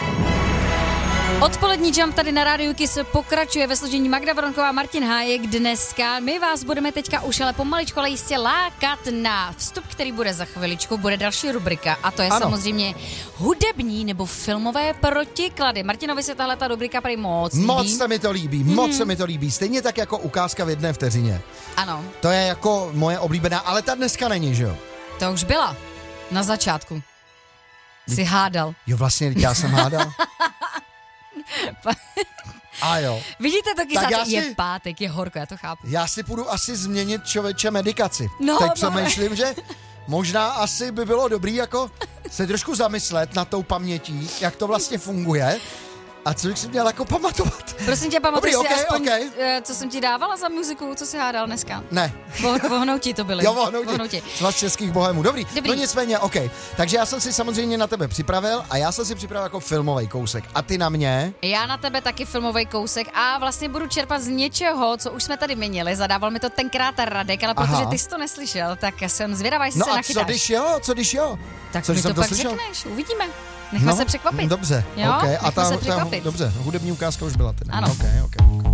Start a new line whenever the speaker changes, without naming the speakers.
Odpolední jump tady na Rádiu Kiss pokračuje ve složení Magda Vronková, Martin Hájek dneska. My vás budeme teďka už ale pomaličku, ale jistě lákat na vstup, který bude za chviličku. Bude další rubrika a to je samozřejmě hudební nebo filmové protiklady. Martinovi se tahle ta rubrika prý moc líbí.
Moc se mi to líbí. Stejně tak jako ukázka v jedné vteřině.
Ano.
To je jako moje oblíbená, ale ta dneska není, že jo?
To už byla na začátku. Jsi hádal.
Jo, vlastně já jsem hádal. A jo.
Vidíte to, kysáci, je
si...
pátek, je horko, já to chápu.
Já si půjdu asi změnit, člověče, medikaci.
No,
teď přemýšlím, že možná asi by bylo dobrý jako se trošku zamyslet nad tou pamětí, jak to vlastně funguje. A co bych si měl jako pamatovat?
Prosím tě, pamatuješ si aspoň,
okay.
Co jsem ti dávala za muziku, co jsi hádal dneska?
Ne.
Vohnouti to byly.
Jo, vohnouti. Svaz českých bohemů. Dobrý. No nicméně, OK. Takže já jsem si samozřejmě na tebe připravil a já jsem si připravil jako filmový kousek. A ty na mě?
Já na tebe taky filmový kousek a vlastně budu čerpat z něčeho, co už jsme tady měli. Zadával mi to tenkrát Radek, ale protože ty jsi to neslyšel, tak jsem zvědavá, jestli se nachytáš.
No a co když jo?
Tak mi to pak řekneš, uvidíme. Nechme se překvapit.
Dobře,
jo?
Okay.
A se překvapit.
Dobře, hudební ukázka už byla teda.
Ano.
Okay.